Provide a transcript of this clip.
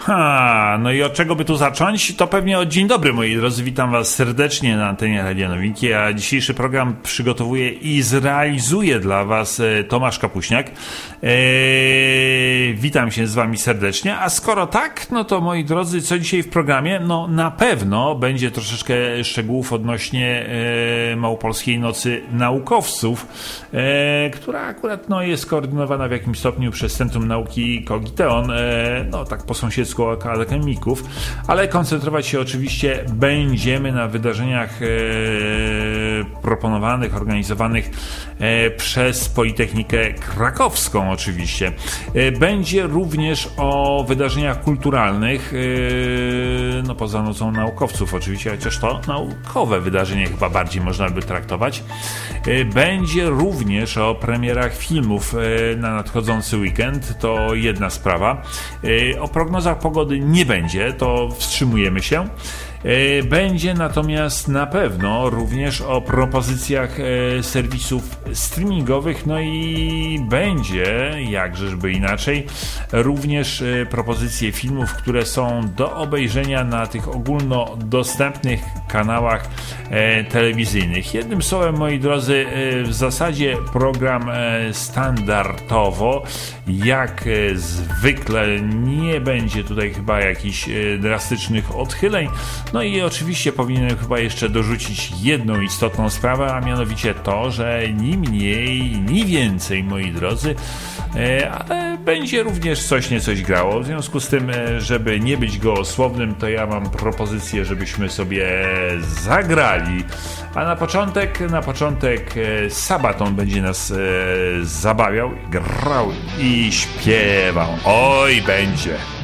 No i od czego by tu zacząć? To pewnie od dzień dobry, moi drodzy. Witam was serdecznie na antenie Radia Nowinki, a dzisiejszy program przygotowuje i zrealizuje dla was Tomasz Kapuśniak. Witam się z wami serdecznie, a skoro tak, no to moi drodzy, co dzisiaj w programie? No na pewno będzie troszeczkę szczegółów odnośnie Małopolskiej Nocy Naukowców, która akurat jest koordynowana w jakimś stopniu przez Centrum Nauki Kogiteon, tak po sąsiedztwu akademików, ale koncentrować się oczywiście będziemy na wydarzeniach proponowanych, organizowanych przez Politechnikę Krakowską oczywiście. Będzie również o wydarzeniach kulturalnych, poza Nocą Naukowców oczywiście, chociaż to naukowe wydarzenie chyba bardziej można by traktować. Będzie również o premierach filmów na nadchodzący weekend, to jedna sprawa. O prognozach pogody nie będzie, to wstrzymujemy się. Będzie natomiast na pewno również o propozycjach serwisów streamingowych, i będzie, jakżeżby inaczej, również propozycje filmów, które są do obejrzenia na tych ogólnodostępnych kanałach telewizyjnych. Jednym słowem, moi drodzy, w zasadzie program standardowo, jak zwykle, nie będzie tutaj chyba jakichś drastycznych odchyleń. I oczywiście powinienem chyba jeszcze dorzucić jedną istotną sprawę, a mianowicie to, że ni mniej, ni więcej, moi drodzy, ale będzie również coś niecoś grało. W związku z tym, żeby nie być gołosłownym, to ja mam propozycję, żebyśmy sobie zagrali. A na początek Sabaton będzie nas zabawiał, grał i śpiewał. Oj, będzie!